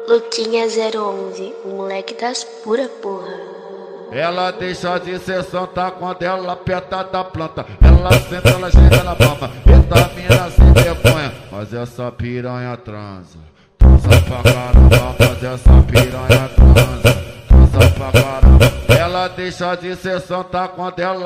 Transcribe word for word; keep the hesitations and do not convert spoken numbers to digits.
Luquinha zero onze, o moleque das pura porra. Ela deixa de ser santa quando ela aperta da planta. Ela senta, ela chega na palma. Vitamina sem vergonha, mas essa piranha transa. Transa pra caramba, mas essa piranha transa. Transa pra caramba. Ela deixa de ser santa quando ela